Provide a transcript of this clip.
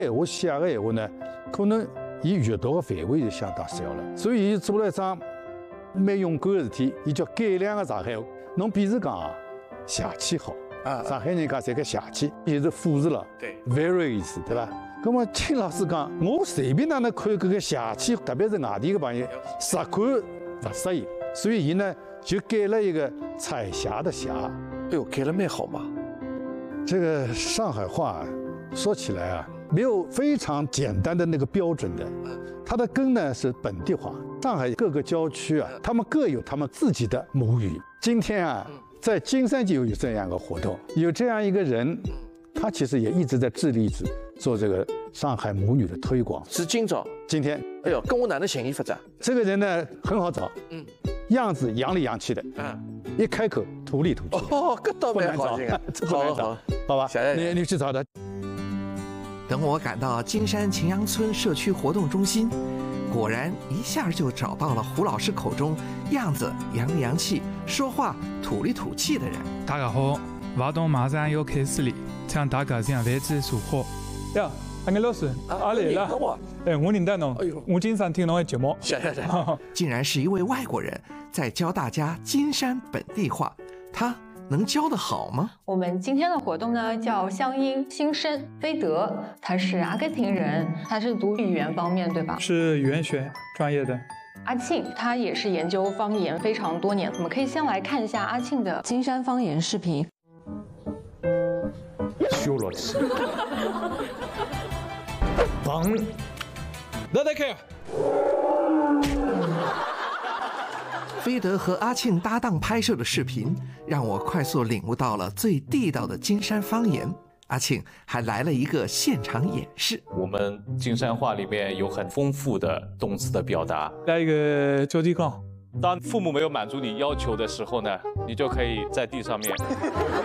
我写个闲话呢，可能伊阅读的范围就相当小了，所以伊做了一桩蛮勇敢的事体，伊叫改良个上海话。侬比如讲啊，邪气好啊，上海人讲侪个邪气，就是副词了， 对 ，very 意思，对吧？那么金老师讲，我随便哪能看搿个邪气，特别是外地的朋友，实看勿适应，所以伊呢就改了一个彩霞的霞。 哎呦，改了蛮好嘛。 这个上海话说起来啊，没有非常简单的那个标准的，它的根呢是本地化。上海各个郊区啊，他们各有他们自己的母语。今天啊，在金山就有这样一个活动，有这样一个人，他其实也一直在致力于做这个上海母语的推广。 是今朝， 今天， 哎呦，跟我哪能寻伊发展？ 这个人呢很好找，样子洋里洋气的，一开口土里土气。 哦，搿倒蛮好听啊，好好， 好吧， 谢谢你去找他。 等我赶到金山秦阳村社区活动中心，果然一下就找到了胡老师口中样子洋里洋气、说话土里土气的人。 大家好，活动马上要开始了，请大家向位置坐好。 呀，阿眼老师，阿来了。哎，我认得侬，我经常听侬的节目。 谢谢。 竟然是一位外国人在教大家金山本地话，他能教得好吗？ 我们今天的活动呢叫乡音新生。菲德他是阿根廷人，他是读语言方面，对吧？ 是语言学专业的。 阿庆他也是研究方言非常多年，我们可以先来看一下阿庆的金山方言视频。 修罗斯， 房，那得看。 菲德和阿庆搭档拍摄的视频，让我快速领悟到了最地道的金山方言。阿庆还来了一个现场演示。 我们金山话里面有很丰富的动词的表达。 来一个脚底杠。 当父母没有满足你要求的时候呢，你就可以在地上面